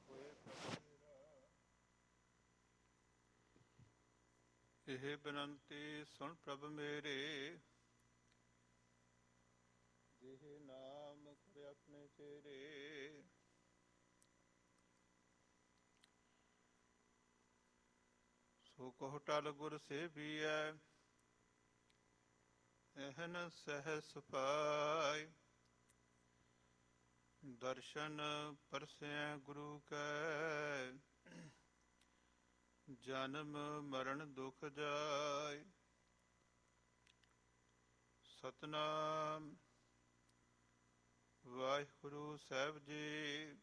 ਹੋਏ ਪ੍ਰਭ ਮੇਰਾ। ਇਹ ਬੇਨੰਤੀ ਸੁਣ ਪ੍ਰਭ ਮੇਰੇ, ਜਿਹੇ ਨਾਮ ਕਰੇ ਆਪਣੇ ਚੇਰੇ। ਸੋ ਕਹੁ ਟਲ ਗੁਰ ਸੇਵੀਐ, ਐਹਨ ਸਹਿਸ ਪਾਇ। ਦਰਸ਼ਨ ਪਰਸੈ ਗੁਰੂ ਕੈ, ਜਨਮ ਮਰਨ ਦੁਖ ਜਾਇ। ਸਤਨਾਮ ਵਾਹਿਗੁਰੂ ਸਾਹਿਬ ਜੀ।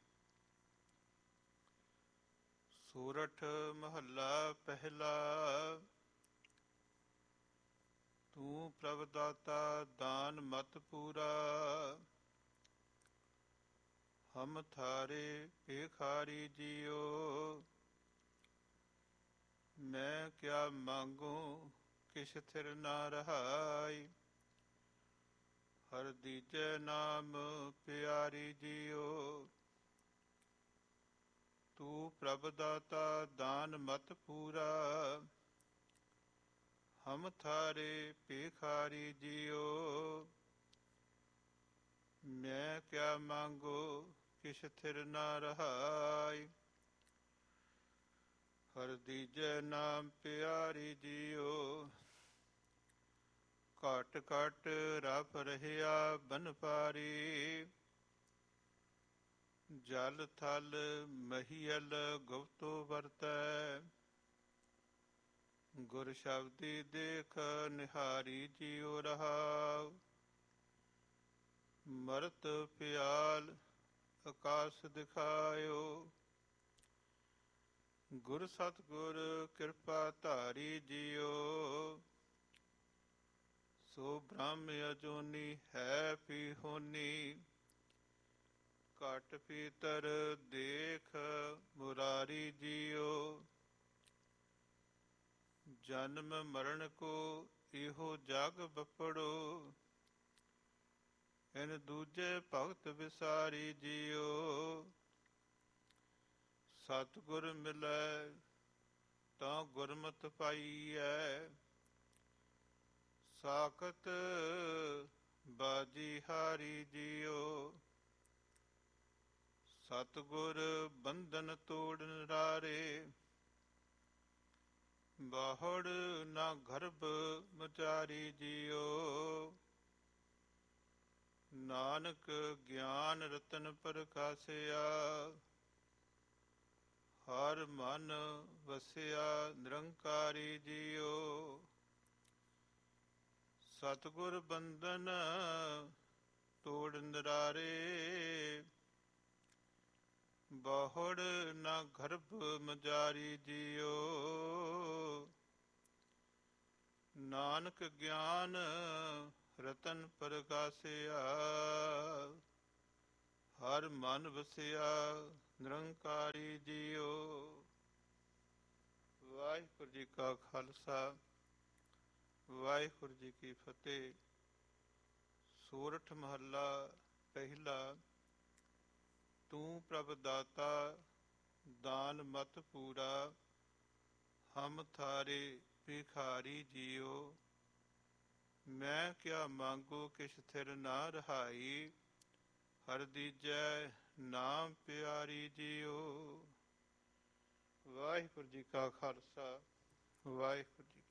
ਸੂਰਠ ਮਹੱਲਾ ਪਹਿਲਾ। ਤੂੰ ਪ੍ਰਭ ਦਾਤਾ ਦਾਨ ਮਤ ਪੂਰਾ, ਹਮ ਥਾਰੇ ਭੇਖਾਰੀ ਜੀਓ। ਮੈਂ ਕਿਆ ਮੰਗੂ ਕਿਛ ਥਿਰ ਨਾ ਰਹਾਈ, ਹਰ ਦੀਜੈ ਨਾਮ ਪਿਆਰੀ ਜੀਓ। ਤੂੰ ਪ੍ਰਭ ਦਾਤਾ ਦਾਨ ਮਤ ਪੂਰਾ, ਹਮ ਥਾਰੇ ਭੇਖਾਰੀ ਜੀਓ। ਮੈਂ ਕਿਆ ਮੰਗੋ ਕਿਛ ਥਿਰ ਨਾ ਰਹਾਈ, ਹਰ ਦੀਜੈ ਨਾਮ ਪਿਆਰੀ ਜੀਓ। ਘਟ ਘਟ ਰਫ ਰਹਿਆ ਬਨ ਪਾਰੀ, ਜਲ ਥਲ ਮਹੀਅਲ ਗੁਪਤੋ ਵਰਤੈ। ਗੁਰ ਸ਼ਬਦੀ ਦੇਖ ਨਿਹਾਰੀ ਜੀਉ ਰਹਾਉ, ਮਰਤ ਪਿਆਲ ਆਕਾਸ ਦਿਖਾਇਓ। ਗੁਰ ਸਤਿਗੁਰ ਕਿਰਪਾ ਧਾਰੀ ਜੀਓ, ਸੋ ਬ੍ਰਹਮ ਅਜੂਨੀ ਹੈ ਪੀ ਹੋਨੀ। ਘਟ ਪੀਤਰ ਦੇਖ ਮੁਰਾਰੀ ਜੀਓ, ਜਨਮ ਮਰਨ ਕੋ ਇਹੋ ਜਗ ਬਪੜੋ। ਇਨ ਦੂਜੇ ਭਗਤ ਵਿਸਾਰੀ ਜੀਓ, ਸਤਿਗੁਰ ਮਿਲੈ ਤਾਂ ਗੁਰਮਤਿ ਪਾਈਐ। ਸਾਖਤ ਬਾਜੀ ਹਾਰੀ ਜੀਓ, ਸਤਿਗੁਰ ਬੰਧਨ ਤੋੜ ਨਿਰਾਰੇ। ਬਾਹੜ ਨਾ ਗਰਭ ਮਚਾਰੀ ਜੀਓ, ਨਾਨਕ ਗਿਆਨ ਰਤਨ ਪ੍ਰਕਾਸਿਆ। ਹਰ ਮਨ ਵਸਿਆ ਨਿਰੰਕਾਰੀ ਜੀਓ, ਸਤਿਗੁਰ ਬੰਧਨ ਤੋੜ ਨਿਰਾਰੇ। ਬਾਹੜ ਨਾ ਗਰਭ ਮਜਾਰੀ ਜੀਓ, ਨਾਨਕ ਗਿਆਨ ਰਤਨ ਪ੍ਰਗਾਸਿਆ। ਹਰ ਮਨ ਵਸਿਆ ਨਿਰੰਕਾਰੀ ਜੀਓ। ਵਾਹਿਗੁਰੂ ਜੀ ਕਾ ਖਾਲਸਾ, ਵਾਹਿਗੁਰੂ ਜੀ ਕੀ ਫਤਿਹ। ਸੂਰਠ ਮਹੱਲਾ ਪਹਿਲਾ। ਤੂੰ ਪ੍ਰਭ ਦਾਤਾ ਦਾਨ ਮਤ ਪੂਰਾ, ਹਮ ਥਾਰੇ ਭਿਖਾਰੀ ਜੀਓ। ਮੈਂ ਕਿਆ ਮੰਗੂ ਕਿਛ ਥਿਰ ਨਾ ਰਹਾਈ, ਹਰ ਦੀਜੈ ਨਾਮ ਪਿਆਰੀ ਜੀਓ। ਵਾਹਿਗੁਰੂ ਜੀ ਕਾ ਖਾਲਸਾ, ਵਾਹਿਗੁਰੂ ਜੀ